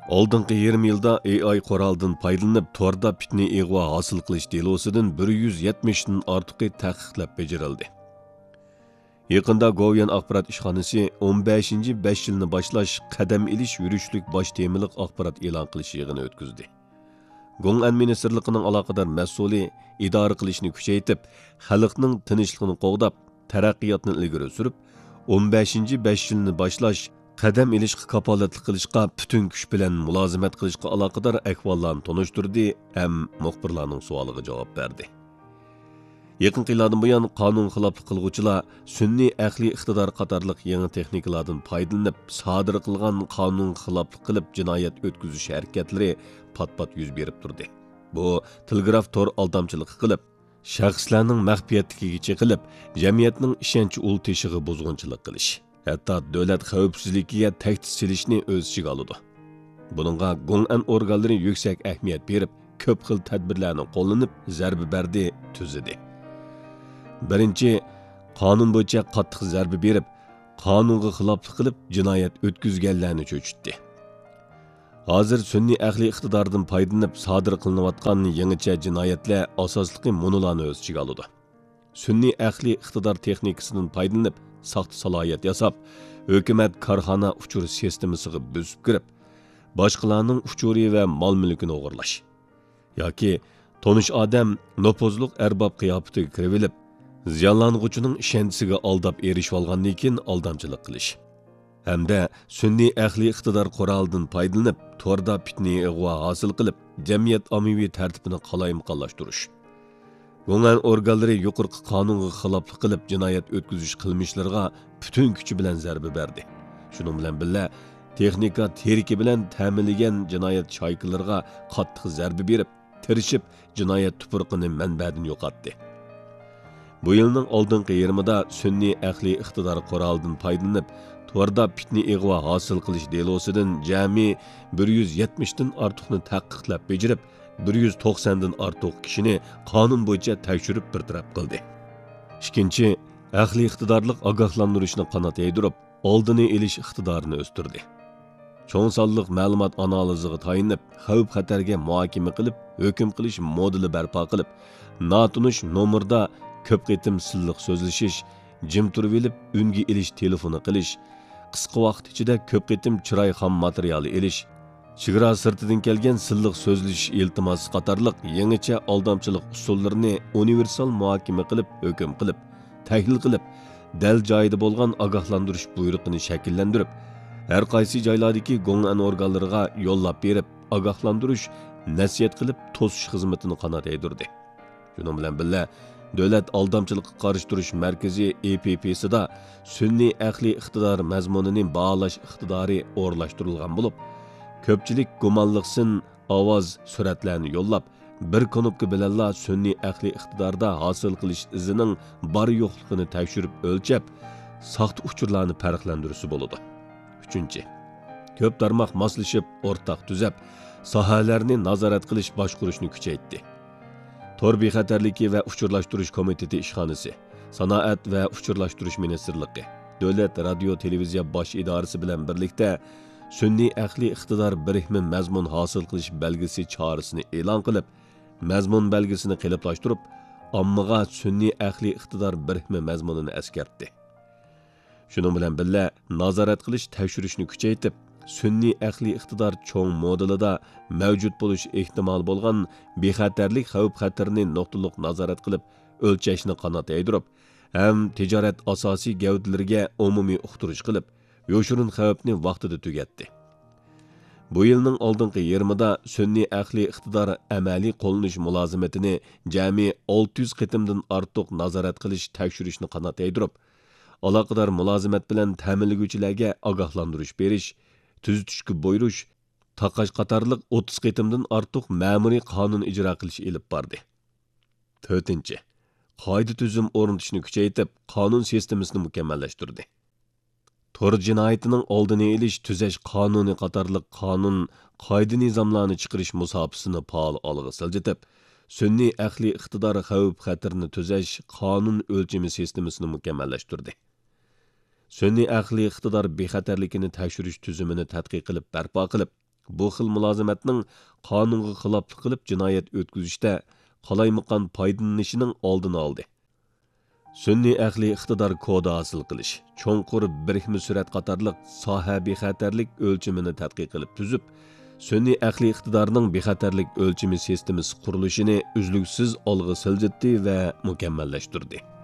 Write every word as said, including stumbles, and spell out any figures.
Oldingi yirmi yilda A I quroldan foydalanib torda fitna ig'vo hosil qilish delosidan bir yuz yetmishdan ortiqi tahqiqlab bajarildi. Yaqinda Govyan axborot ishxonasi o'n beshinchi besh yilni boshlash qadam ilish yurishlik bosh temiliq axborot e'lon qilish yig'ini o'tkazdi. Gong'an ministrligining aloqador mas'uli idora qilishni kuchaytirib, xalqning tinchligini qo'g'dab, taraqqiyotni ilgari surib, o'n beshinchi besh yilni boshlash qadam ilishga kapolatlik qilishga butun kuch bilan mulozimat qilishga aloqador ahvollarni tonishtirdi ham muxbirlarning savoliga javob berdi. Yaqin yillardan buyon qonun xiloflik qilguvchilar sunniy aqli iqtidor qatorliq yangi texnikalardan foydalanib sodir qilgan qonun xiloflik qilib jinoyat o'tkazish harakatlari pat-pat yuz berib turdi. Bu telegraf tor aldamchilik qilib, shaxslarning maxfiyatligiga chiqilib, jamiyatning ishonchi ul teshig'i buzg'unchilik qilish, hatto davlat xavfsizligiga tahdid silishni o'z ichiga oladi. Buningga Gong'an organlari yuksak ahamiyat berib, ko'p xil tadbirlarni qo'llanib, zarba berdi, tuzidi. Birinchi, qonun bo'yicha qattiq zarba berib, qonunga xiloflik qilib, jinoyat o'tkazganlarni cho'chitdi. Hozir sunniy aqli iqtidordan foydalanib sodir qilinayotgan yangicha jinoyatlar asosligi munolarni o'z ichiga oladi. Sunniy aqli iqtidor texnikasidan foydalanib, saxta salohiyat yasab, hukumat korxona uchur sistemasiga buzib kirib, boshqalarning uchuri va mol-mulkini o'g'irlash yoki tonish odam nopozliq arbob qiyofatiga kirib olib, ziyonlanuvchining ishonchisiga aldab erishib olgandan keyin aldamchilik qilish hamda sunniy aqli iqtidor qurolidan foydalanib torda fitna ig'vo hosil qilib jamiyat ommaviy tartibini qalaymaqonlashtirish. Gong'an organlari yuqorqi qonunga xiloflik qilib jinoyat o'tkazish qilmishlariga butun kuchi bilan zarba berdi. Shuning bilan birga texnika teriki bilan ta'minlangan jinoyat shoyqilariga qattiq zarba berib, tirishib jinoyat tuproqini manbadan yo'qotdi. Bu yilning oldingi yirmida sunniy aqli iqtidor qurolidan foydalanib torda fitna ig'vo hosil qilish delosidan jami bir yuz yetmishdan ortiqni tahqiqlab bejirib, bir yuz to'qsondan ortiq kishini qonun bo'yicha tekshirib bartaraf qildi. Ikkinchi, aqli iqtidorlik ogohlantirishni qanot yaydirib, oldini olish iqtidorini o'stirdi. Cho'ng sonliq ma'lumot analiziga tayinib, xavf-xatarga muhokama qilib, hukm qilish modeli barpo qilib, notunish nomerda ko'p qitim silliq so'zlashish, jim turib olib, unga ilish telefoni qilish, qisqa vaqt ichida ko'p qitim chiroy xom materiali ilish, chegara sirtidan kelgan silliq so'zlashish iltimosi qatorliq yangicha aldamchilik usullarini universal muhokama qilib, hukm qilib, tahlil qilib, dal joyida bo'lgan ogohlantirish buyruqini shakllantirib, har qaysi joylardagi Gong'an organlariga yo'llab berib, ogohlantirish, nasihat qilib, to'sish xizmatini qanot yaydirdi. Shuning bilan birga Davlat aldamchilikqa qarshi turish markazi A P P'sida sunniy aqli iqtidor mazmunini baholash iqtidori o'rlashtirilgan bo'lib, ko'pchilik gumonliqsin ovoz suratlarni yo'llab, bir knopka bilanla sunniy aqli iqtidorda hosil qilish izining bar yo'qligini tekshirib o'lchab, saxta uchurlarni farqlantirisi bo'ladi. Uchinchi, ko'p tarmoq moslashib, o'rtaq tuzab, sohalarni nazorat qilish boshqarishni kuchaytirdi. Tor bexatarligi va uchurlashtirish komiteti ishxonasi, sanoat va uchurlashtirish ministrligi, davlat radio televiziya bosh idorasi bilan birlikda sunniy aqli iqtidor birikmi mazmun hosil qilish belgisi chorasini e'lon qilib, mazmun belgisini qiliplashtirib, ommaga sunniy aqli iqtidor birikmi mazmunini eskartdi. Shuning bilan birga nazorat qilish, tekshirishni kuchaytirib, sunniy aqli iqtidor cho'ng modelida mavjud bo'lish ehtimoli bo'lgan bexatarlik xavf-xatarni nuqtaliq nazorat qilib, o'lchashni qanot yaydirib, ham tijorat asosiy gavdalariga umumiy uqtirish qilib, yo'shirin xavfni vaqtida tugatdi. Bu yilning oldingi yirmida sunniy aqli iqtidor amaliy qo'llanish mulozimatini jami olti yuz qitimdan ortiq nazorat qilish, tekshirishni qanot yaydirib, aloqador mulozimat bilan ta'minlovchilarga ogohlantirish berish, tuzitishga buyurish, taqash qatorliq o'ttiz qitimdan ortiq ma'muriy qonun ijro qilish ilib bordi. To'rtinchi, qoida tuzum o'rnatishni kuchaytirib, qonun sistemasini mukammallashtirdi. Tor jinoyatining oldini olish, tuzash qonuni qatorliq qonun, qoida nizomlarni chiqarish musobaqasini faol olg'a siljitib, sunniy aqli iqtidor xavf-xatarni tuzash qonun o'lchami sistemasini mukammallashtirdi. Sunniy aqli iqtidor bexatarligini tekshirish tuzumini tadqiq qilib, barpo qilib, bu xil mulozimatning qonunga xiloflik qilib jinoyat o'tkazishda qalaymaqan foydalanishining oldini oldi. Sunniy aqliy iqtidor kodi hosil qilish, cho'nqur birikma surat qatorliq soha bexatarlik o'lchimini tadqiq qilib tuzib, sunniy aqliy iqtidorning bexatarlik o'lchimi sistemasi qurilishini uzluksiz olg'a siljitdi va mukammallashtirdi.